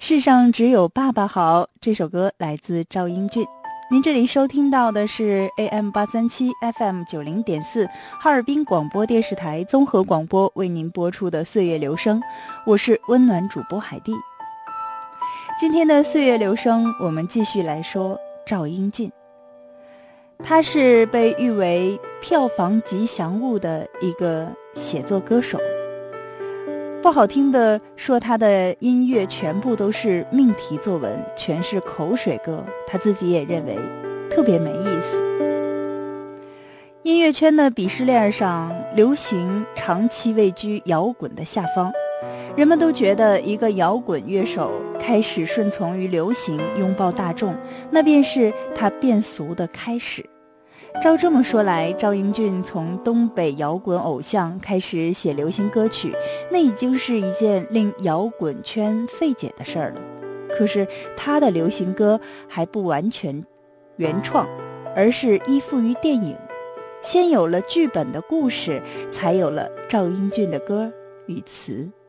世上只有爸爸好，这首歌来自赵英俊。您这里收听到的是 AM837 FM90.4 哈尔滨广播电视台综合广播为您播出的岁月留声，我是温暖主播海蒂。今天的岁月留声，我们继续来说赵英俊。他是被誉为票房吉祥物的一个写作歌手。不好听的说，他的音乐全部都是命题作文，全是口水歌，他自己也认为特别没意思。音乐圈的鄙视链上，流行长期位居摇滚的下方，人们都觉得一个摇滚乐手开始顺从于流行，拥抱大众，那便是他变俗的开始。照这么说来，赵英俊从东北摇滚偶像开始写流行歌曲，那已经是一件令摇滚圈费解的事儿了。可是他的流行歌还不完全原创，而是依附于电影。先有了剧本的故事，才有了赵英俊的歌与词。